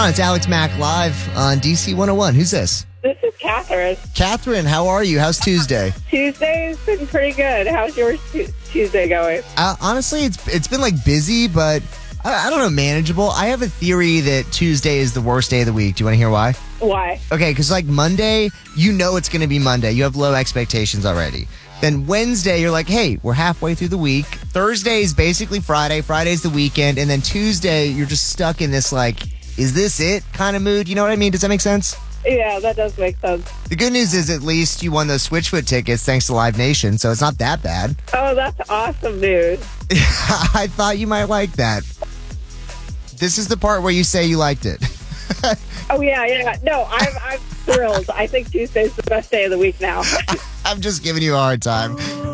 It's Alex Mack live on DC 101. Who's this? This is Catherine. Catherine, how are you? How's Tuesday? Tuesday's been pretty good. How's your Tuesday going? Honestly, it's been like busy, but I don't know, manageable. I have a theory that Tuesday is the worst day of the week. Do you want to hear why? Why? Okay, because like Monday, you know it's going to be Monday. You have low expectations already. Then Wednesday, you're like, hey, we're halfway through the week. Thursday is basically Friday. Friday's the weekend. And then Tuesday, you're just stuck in this like, is this it kind of mood? You know what I mean? Does that make sense? Yeah, that does make sense. The good news is at least you won those Switchfoot tickets thanks to Live Nation, so it's not that bad. Oh, that's awesome news. I thought you might like that. This is the part where you say you liked it. Oh, yeah. No, I'm thrilled. I think Tuesday's the best day of the week now. I'm just giving you a hard time.